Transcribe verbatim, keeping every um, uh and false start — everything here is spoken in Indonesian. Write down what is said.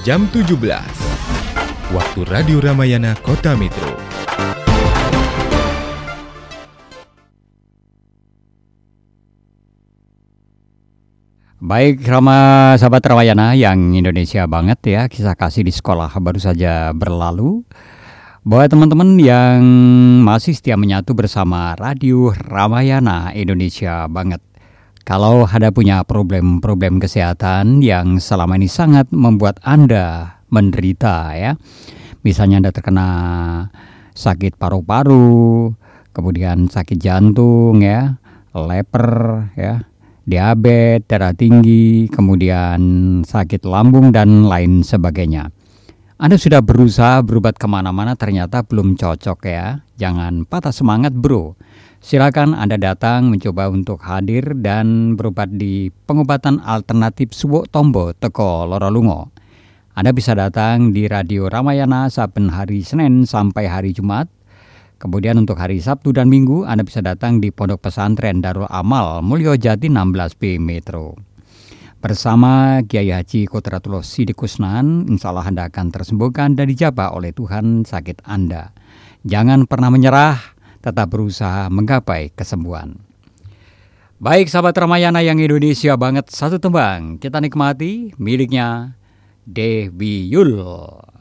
jam tujuh belas. Waktu Radio Ramayana Kota Metro. Baik, Rama sahabat Ramayana yang Indonesia banget ya, kisah kasih di sekolah baru saja berlalu. Buat teman-teman yang masih setia menyatu bersama Radio Ramayana Indonesia banget. Kalau ada punya problem-problem kesehatan yang selama ini sangat membuat Anda menderita ya. Misalnya Anda terkena sakit paru-paru, kemudian sakit jantung ya, leper ya, diabetes, darah tinggi, kemudian sakit lambung dan lain sebagainya. Anda sudah berusaha berobat kemana-mana ternyata belum cocok ya. Jangan patah semangat bro. Silakan Anda datang mencoba untuk hadir dan berobat di pengobatan alternatif Suwok Tombo Teko Lorolungo. Anda bisa datang di Radio Ramayana saben hari Senin sampai hari Jumat. Kemudian untuk hari Sabtu dan Minggu Anda bisa datang di Pondok Pesantren Darul Amal Mulyo Jati enam belas B Metro. Bersama Kiai Haji Kodratullah Sidikusnan, insya Allah Anda akan tersembuhkan dan dijabah oleh Tuhan sakit Anda. Jangan pernah menyerah, tetap berusaha menggapai kesembuhan. Baik sahabat Ramayana yang Indonesia banget, satu tembang kita nikmati miliknya Dewi Yul.